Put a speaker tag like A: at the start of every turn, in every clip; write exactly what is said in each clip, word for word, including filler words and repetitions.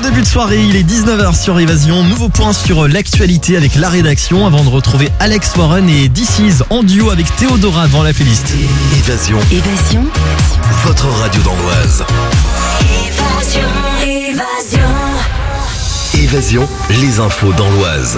A: début de soirée, il est dix-neuf heures sur Évasion. Nouveau point sur l'actualité avec la rédaction avant de retrouver Alex Warren et D C en duo avec Théodora devant la playlist.
B: Évasion.
C: Évasion.
B: Votre radio dans l'Oise.
C: Évasion. Évasion.
B: Évasion, les infos dans l'Oise.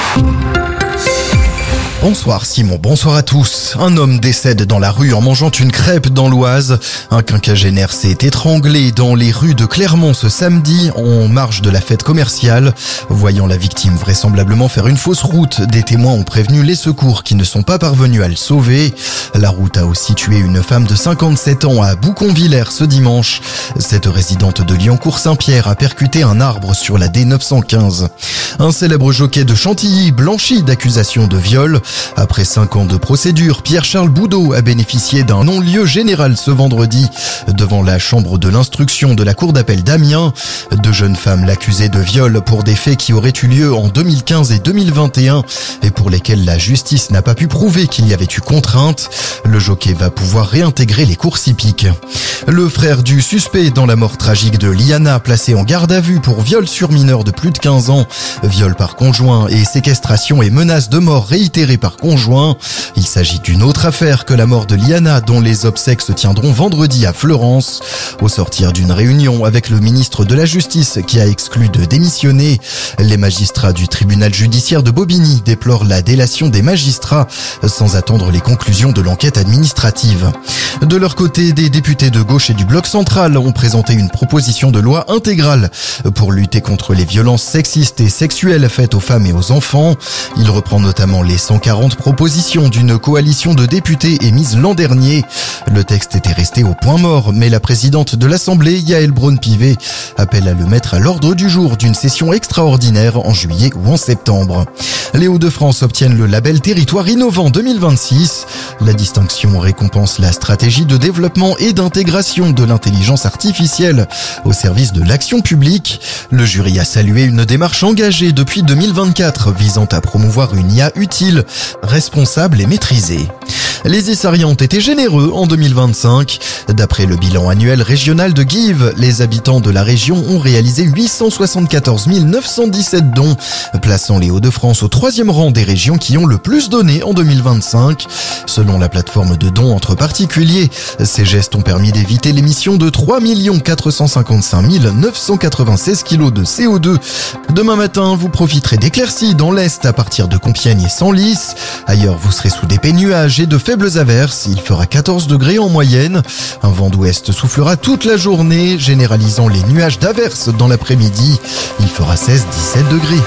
D: Bonsoir Simon, bonsoir à tous. Un homme décède dans la rue en mangeant une crêpe dans l'Oise. Un quinquagénaire s'est étranglé dans les rues de Clermont ce samedi en marge de la fête commerciale. Voyant la victime vraisemblablement faire une fausse route, des témoins ont prévenu les secours qui ne sont pas parvenus à le sauver. La route a aussi tué une femme de cinquante-sept ans à Bouconvillers ce dimanche. Cette résidente de Liancourt-Saint-Pierre a percuté un arbre sur la D neuf cent quinze. Un célèbre jockey de Chantilly blanchi d'accusations de viol. Après cinq ans de procédure, Pierre-Charles Boudot a bénéficié d'un non-lieu général ce vendredi devant la chambre de l'instruction de la cour d'appel d'Amiens. Deux jeunes femmes l'accusaient de viol pour des faits qui auraient eu lieu en deux mille quinze et deux mille vingt et un et pour lesquels la justice n'a pas pu prouver qu'il y avait eu contrainte. Le jockey va pouvoir réintégrer les courses hippiques. Le frère du suspect dans la mort tragique de Liana, placé en garde à vue pour viol sur mineur de plus de quinze ans, viol par conjoint et séquestration et menace de mort réitérée par conjoint. Il s'agit d'une autre affaire que la mort de Liana, dont les obsèques se tiendront vendredi à Fleurance. Au sortir d'une réunion avec le ministre de la Justice qui a exclu de démissionner, les magistrats du tribunal judiciaire de Bobigny déplorent la délation des magistrats sans attendre les conclusions de l'enquête administrative. De leur côté, des députés de gauche et du bloc central ont présenté une proposition de loi intégrale pour lutter contre les violences sexistes et sexuelles faites aux femmes et aux enfants. Il reprend notamment les cent quarante propositions d'une coalition de députés émises l'an dernier. Le texte était resté au point mort, mais la présidente de l'Assemblée, Yaël Braun-Pivet, appelle à le mettre à l'ordre du jour d'une session extraordinaire en juillet ou en septembre. Les Hauts-de-France obtiennent le label Territoire Innovant deux mille vingt-six. La distinction récompense la stratégie de développement et d'intégration de l'intelligence artificielle au service de l'action publique. Le jury a salué une démarche engagée depuis deux mille vingt-quatre visant à promouvoir une I A utile, responsable et maîtrisée. Les Issariens ont été généreux en deux mille vingt-cinq. D'après le bilan annuel régional de Give, les habitants de la région ont réalisé huit cent soixante-quatorze mille neuf cent dix-sept dons, plaçant les Hauts-de-France au troisième rang des régions qui ont le plus donné en deux mille vingt-cinq. Selon la plateforme de dons entre particuliers, ces gestes ont permis d'éviter l'émission de trois millions quatre cent cinquante-cinq mille neuf cent quatre-vingt-seize kilos de C O deux. Demain matin, vous profiterez d'éclaircies dans l'Est à partir de Compiègne et Senlis. Ailleurs, vous serez sous d'épais nuages et de faibles averses. Il fera quatorze degrés en moyenne. Un vent d'ouest soufflera toute la journée, généralisant les nuages d'averses dans l'après-midi. Il fera seize à dix-sept degrés.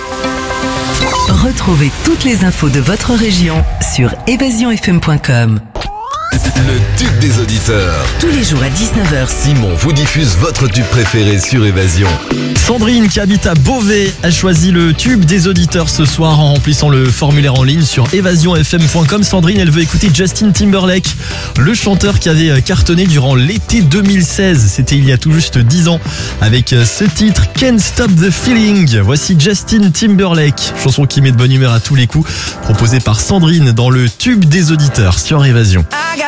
C: Retrouvez toutes les infos de votre région sur évasion f m point com.
B: Le tube des auditeurs.
C: Tous les jours à dix-neuf heures.
B: Simon vous diffuse votre tube préféré sur Évasion.
A: Sandrine, qui habite à Beauvais, a choisi le tube des auditeurs ce soir en remplissant le formulaire en ligne sur évasion f m point com. Sandrine, elle veut écouter Justin Timberlake, le chanteur qui avait cartonné durant l'été deux mille seize. C'était il y a tout juste dix ans avec ce titre Can't Stop the Feeling. Voici Justin Timberlake, chanson qui met de bonne humeur à tous les coups, proposée par Sandrine dans le tube des auditeurs sur Évasion.
E: I